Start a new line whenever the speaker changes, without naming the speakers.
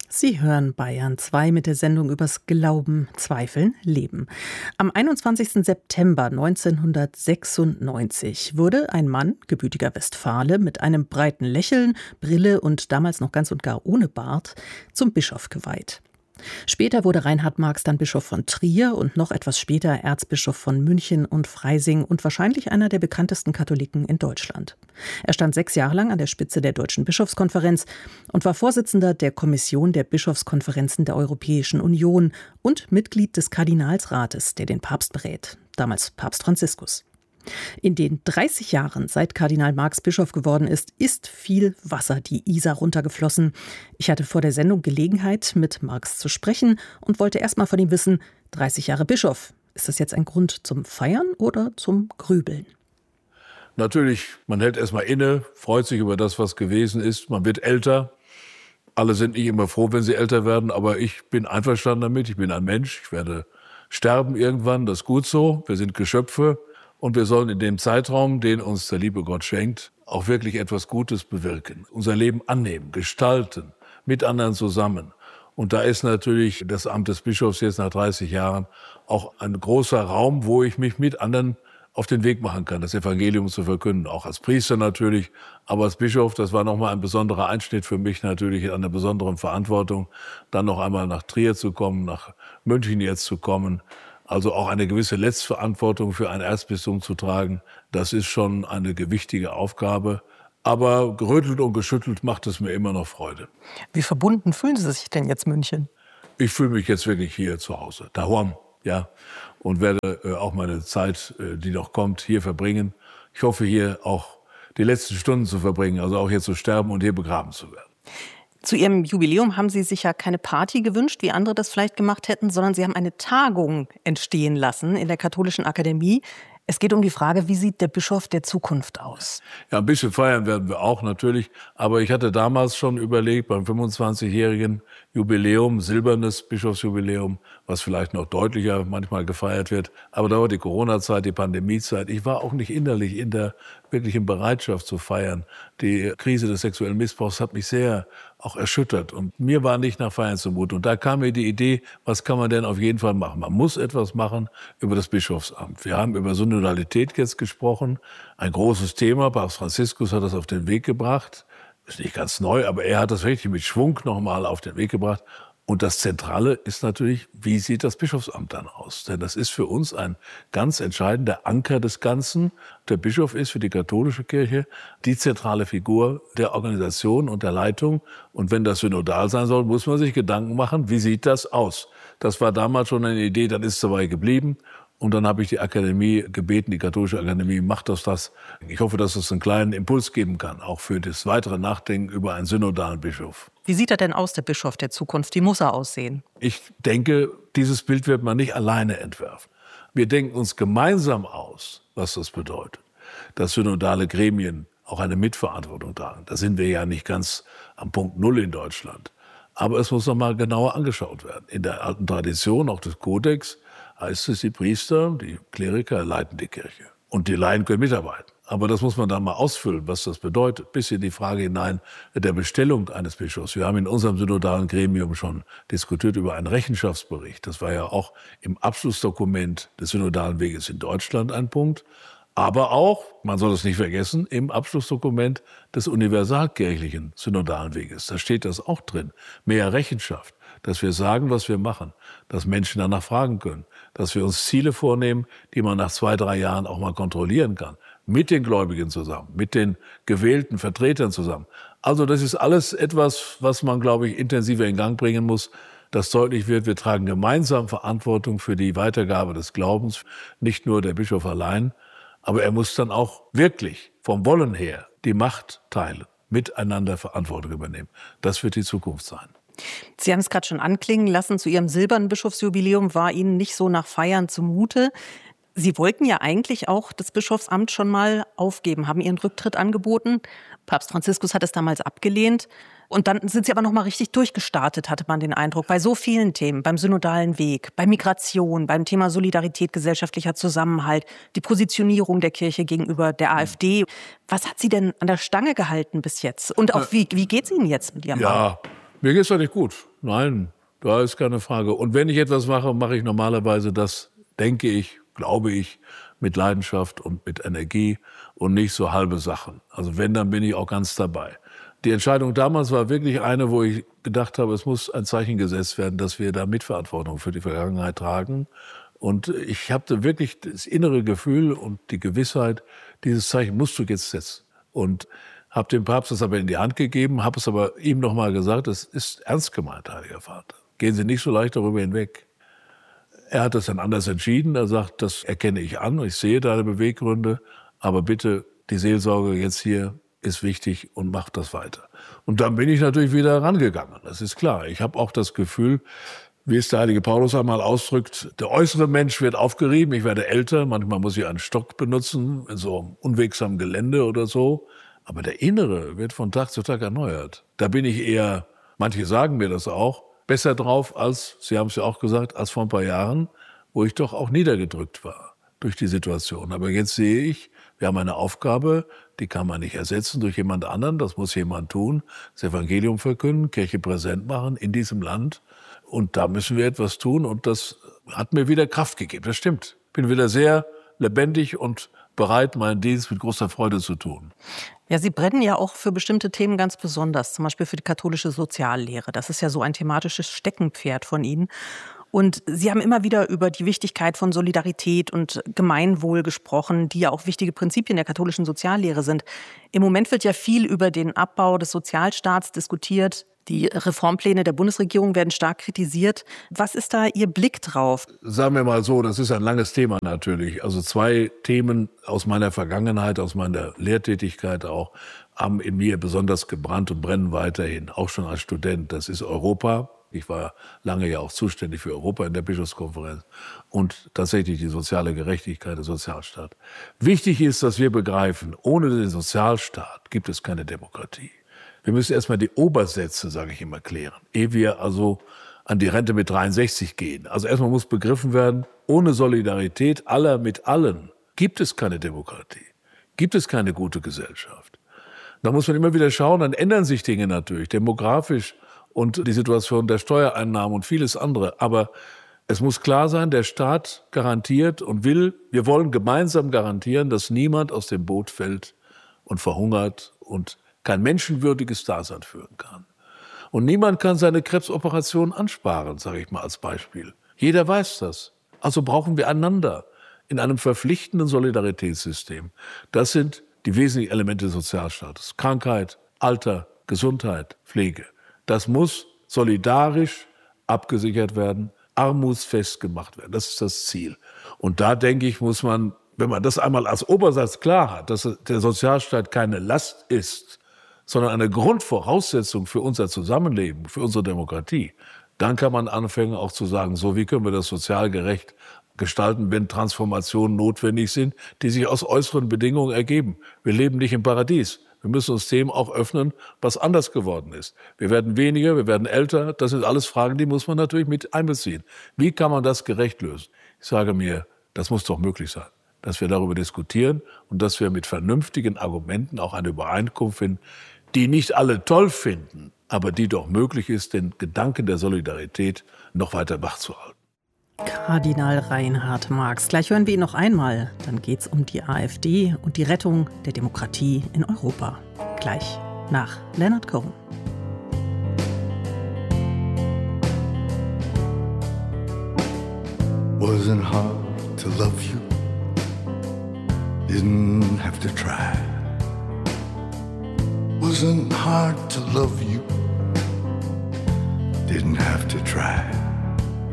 Sie hören Bayern 2 mit der Sendung übers Glauben, Zweifeln, Leben. Am 21. September 1996 wurde ein Mann, gebürtiger Westfale, mit einem breiten Lächeln, Brille und damals noch ganz und gar ohne Bart, zum Bischof geweiht. Später wurde Reinhard Marx dann Bischof von Trier und noch etwas später Erzbischof von München und Freising und wahrscheinlich einer der bekanntesten Katholiken in Deutschland. Er stand 6 Jahre lang an der Spitze der Deutschen Bischofskonferenz und war Vorsitzender der Kommission der Bischofskonferenzen der Europäischen Union und Mitglied des Kardinalsrates, der den Papst berät, damals Papst Franziskus. In den 30 Jahren, seit Kardinal Marx Bischof geworden ist viel Wasser die Isar runtergeflossen. Ich hatte vor der Sendung Gelegenheit, mit Marx zu sprechen und wollte erst mal von ihm wissen, 30 Jahre Bischof, ist das jetzt ein Grund zum Feiern oder zum Grübeln?
Natürlich, man hält erst mal inne, freut sich über das, was gewesen ist. Man wird älter. Alle sind nicht immer froh, wenn sie älter werden, aber ich bin einverstanden damit. Ich bin ein Mensch, ich werde sterben irgendwann, das ist gut so. Wir sind Geschöpfe. Und wir sollen in dem Zeitraum, den uns der liebe Gott schenkt, auch wirklich etwas Gutes bewirken. Unser Leben annehmen, gestalten, mit anderen zusammen. Und da ist natürlich das Amt des Bischofs jetzt nach 30 Jahren auch ein großer Raum, wo ich mich mit anderen auf den Weg machen kann, das Evangelium zu verkünden. Auch als Priester natürlich, aber als Bischof, das war nochmal ein besonderer Einschnitt für mich natürlich, in einer besonderen Verantwortung, dann noch einmal nach Trier zu kommen, nach München jetzt zu kommen. Also auch eine gewisse Letztverantwortung für ein Erzbistum zu tragen, das ist schon eine gewichtige Aufgabe. Aber gerüttelt und geschüttelt macht es mir immer noch Freude.
Wie verbunden fühlen Sie sich denn jetzt München?
Ich fühle mich jetzt wirklich hier zu Hause, daheim, ja. Und werde auch meine Zeit, die noch kommt, hier verbringen. Ich hoffe, hier auch die letzten Stunden zu verbringen, also auch hier zu sterben und hier begraben zu werden.
Zu Ihrem Jubiläum haben Sie sich ja keine Party gewünscht, wie andere das vielleicht gemacht hätten, sondern Sie haben eine Tagung entstehen lassen in der Katholischen Akademie. Es geht um die Frage, wie sieht der Bischof der Zukunft aus?
Ja, ein bisschen feiern werden wir auch natürlich. Aber ich hatte damals schon überlegt, beim 25-jährigen Jubiläum, silbernes Bischofsjubiläum, was vielleicht noch deutlicher manchmal gefeiert wird. Aber da war die Corona-Zeit, die Pandemiezeit. Ich war auch nicht innerlich in der wirklichen Bereitschaft zu feiern. Die Krise des sexuellen Missbrauchs hat mich sehr auch erschüttert. Und mir war nicht nach Feiern zumute. Und da kam mir die Idee, was kann man denn auf jeden Fall machen? Man muss etwas machen über das Bischofsamt. Wir haben über Synodalität jetzt gesprochen. Ein großes Thema. Papst Franziskus hat das auf den Weg gebracht. Ist nicht ganz neu, aber er hat das richtig mit Schwung nochmal auf den Weg gebracht. Und das Zentrale ist natürlich, wie sieht das Bischofsamt dann aus? Denn das ist für uns ein ganz entscheidender Anker des Ganzen. Der Bischof ist für die katholische Kirche die zentrale Figur der Organisation und der Leitung. Und wenn das synodal sein soll, muss man sich Gedanken machen, wie sieht das aus? Das war damals schon eine Idee, dann ist es dabei geblieben. Und dann habe ich die Akademie gebeten, die katholische Akademie, macht das. Ich hoffe, dass es einen kleinen Impuls geben kann, auch für das weitere Nachdenken über einen synodalen Bischof.
Wie sieht er denn aus, der Bischof der Zukunft? Wie muss er aussehen?
Ich denke, dieses Bild wird man nicht alleine entwerfen. Wir denken uns gemeinsam aus, was das bedeutet. Dass synodale Gremien auch eine Mitverantwortung tragen. Da sind wir ja nicht ganz am Punkt Null in Deutschland. Aber es muss noch mal genauer angeschaut werden. In der alten Tradition, auch des Kodex, heißt es, die Priester, die Kleriker leiten die Kirche. Und die Laien können mitarbeiten. Aber das muss man dann mal ausfüllen, was das bedeutet, bis in die Frage hinein der Bestellung eines Bischofs. Wir haben in unserem synodalen Gremium schon diskutiert über einen Rechenschaftsbericht. Das war ja auch im Abschlussdokument des synodalen Weges in Deutschland ein Punkt. Aber auch, man soll es nicht vergessen, im Abschlussdokument des universalkirchlichen synodalen Weges. Da steht das auch drin. Mehr Rechenschaft. Dass wir sagen, was wir machen, dass Menschen danach fragen können, dass wir uns Ziele vornehmen, die man nach 2, 3 Jahren auch mal kontrollieren kann, mit den Gläubigen zusammen, mit den gewählten Vertretern zusammen. Also das ist alles etwas, was man, glaube ich, intensiver in Gang bringen muss, dass deutlich wird, wir tragen gemeinsam Verantwortung für die Weitergabe des Glaubens, nicht nur der Bischof allein, aber er muss dann auch wirklich vom Wollen her die Macht teilen, miteinander Verantwortung übernehmen. Das wird die Zukunft sein.
Sie haben es gerade schon anklingen lassen, zu Ihrem silbernen Bischofsjubiläum war Ihnen nicht so nach Feiern zumute. Sie wollten ja eigentlich auch das Bischofsamt schon mal aufgeben, haben Ihren Rücktritt angeboten. Papst Franziskus hat es damals abgelehnt. Und dann sind Sie aber noch mal richtig durchgestartet, hatte man den Eindruck, bei so vielen Themen, beim synodalen Weg, bei Migration, beim Thema Solidarität, gesellschaftlicher Zusammenhalt, die Positionierung der Kirche gegenüber der AfD. Was hat Sie denn an der Stange gehalten bis jetzt? Und auch wie geht's Ihnen jetzt mit Ihrem Mann?
Ja, mir geht's doch nicht gut. nein, da ist keine Frage. Und wenn ich etwas mache, mache ich normalerweise das, denke ich, glaube ich, mit Leidenschaft und mit Energie und nicht so halbe Sachen. Also wenn, dann bin ich auch ganz dabei. Die Entscheidung damals war wirklich eine, wo ich gedacht habe, es muss ein Zeichen gesetzt werden, dass wir da Mitverantwortung für die Vergangenheit tragen. Und ich hatte wirklich das innere Gefühl und die Gewissheit, dieses Zeichen musst du jetzt setzen. Und habe dem Papst das aber in die Hand gegeben, habe es aber ihm nochmal gesagt, es ist ernst gemeint, Heiliger Vater. Gehen Sie nicht so leicht darüber hinweg. Er hat das dann anders entschieden. Er sagt, das erkenne ich an, ich sehe deine Beweggründe, aber bitte, die Seelsorge jetzt hier ist wichtig und macht das weiter. Und dann bin ich natürlich wieder rangegangen, das ist klar. Ich habe auch das Gefühl, wie es der heilige Paulus einmal ausdrückt, der äußere Mensch wird aufgerieben, ich werde älter, manchmal muss ich einen Stock benutzen, in so einem unwegsamen Gelände oder so. Aber der Innere wird von Tag zu Tag erneuert. Da bin ich eher, manche sagen mir das auch, besser drauf als, Sie haben es ja auch gesagt, als vor ein paar Jahren, wo ich doch auch niedergedrückt war durch die Situation. Aber jetzt sehe ich, wir haben eine Aufgabe, die kann man nicht ersetzen durch jemand anderen, das muss jemand tun, das Evangelium verkünden, Kirche präsent machen in diesem Land. Und da müssen wir etwas tun und das hat mir wieder Kraft gegeben, das stimmt. Bin wieder sehr lebendig und bereit, meinen Dienst mit großer Freude zu tun.
Ja, Sie brennen ja auch für bestimmte Themen ganz besonders, zum Beispiel für die katholische Soziallehre. Das ist ja so ein thematisches Steckenpferd von Ihnen. Und Sie haben immer wieder über die Wichtigkeit von Solidarität und Gemeinwohl gesprochen, die ja auch wichtige Prinzipien der katholischen Soziallehre sind. Im Moment wird ja viel über den Abbau des Sozialstaats diskutiert. Die Reformpläne der Bundesregierung werden stark kritisiert. Was ist da Ihr Blick drauf?
Sagen wir mal so, das ist ein langes Thema natürlich. Also 2 Themen aus meiner Vergangenheit, aus meiner Lehrtätigkeit auch, haben in mir besonders gebrannt und brennen weiterhin, auch schon als Student. Das ist Europa. Ich war lange ja auch zuständig für Europa in der Bischofskonferenz und tatsächlich die soziale Gerechtigkeit, der Sozialstaat. Wichtig ist, dass wir begreifen, ohne den Sozialstaat gibt es keine Demokratie. Wir müssen erstmal die Obersätze, sage ich immer, klären, ehe wir also an die Rente mit 63 gehen. Also erstmal muss begriffen werden, ohne Solidarität aller mit allen gibt es keine Demokratie, gibt es keine gute Gesellschaft. Da muss man immer wieder schauen, dann ändern sich Dinge natürlich, demografisch und die Situation der Steuereinnahmen und vieles andere. Aber es muss klar sein, der Staat garantiert und wir wollen gemeinsam garantieren, dass niemand aus dem Boot fällt und verhungert und kein menschenwürdiges Dasein führen kann. Und niemand kann seine Krebsoperation ansparen, sage ich mal als Beispiel. Jeder weiß das. Also brauchen wir einander in einem verpflichtenden Solidaritätssystem. Das sind die wesentlichen Elemente des Sozialstaates. Krankheit, Alter, Gesundheit, Pflege. Das muss solidarisch abgesichert werden, armutsfest gemacht werden. Das ist das Ziel. Und da, denke ich, muss man, wenn man das einmal als Obersatz klar hat, dass der Sozialstaat keine Last ist, sondern eine Grundvoraussetzung für unser Zusammenleben, für unsere Demokratie, dann kann man anfangen auch zu sagen, so wie können wir das sozial gerecht gestalten, wenn Transformationen notwendig sind, die sich aus äußeren Bedingungen ergeben. Wir leben nicht im Paradies. Wir müssen uns dem auch öffnen, was anders geworden ist. Wir werden weniger, wir werden älter. Das sind alles Fragen, die muss man natürlich mit einbeziehen. Wie kann man das gerecht lösen? Ich sage mir, das muss doch möglich sein, dass wir darüber diskutieren und dass wir mit vernünftigen Argumenten auch eine Übereinkunft finden, die nicht alle toll finden, aber die doch möglich ist, den Gedanken der Solidarität noch weiter wachzuhalten.
Kardinal Reinhard Marx. Gleich hören wir ihn noch einmal. Dann geht's um die AfD und die Rettung der Demokratie in Europa. Gleich nach Leonard Cohen.
Wasn't hard to love you. Didn't have to try. Wasn't hard to love you. Didn't have to try.